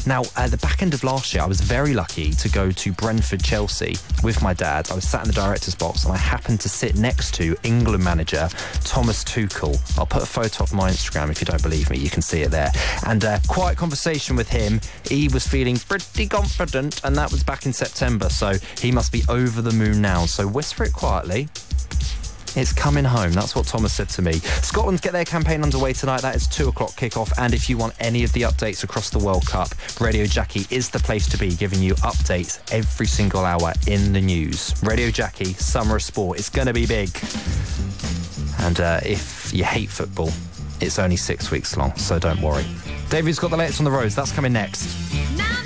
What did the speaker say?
Now, at the back end of last year, I was very lucky to go to Brentford-Chelsea with my dad. I was sat in the director's box and I happened to sit next to England manager Thomas Tuchel. I'll put a photo up on my Instagram if you don't believe me. You can see it there. And quiet conversation with him. He was feeling pretty confident, and that was back in September, so he must be over the moon now. So whisper it quietly. It's coming home. That's what Thomas said to me. Scotland get their campaign underway tonight. That is 2 o'clock kickoff. And if you want any of the updates across the World Cup, Radio Jackie is the place to be, giving you updates every single hour in the news. Radio Jackie, Summer of Sport. It's going to be big. And if you hate football, it's only 6 weeks long, so don't worry. David's got the latest on the roads. That's coming next.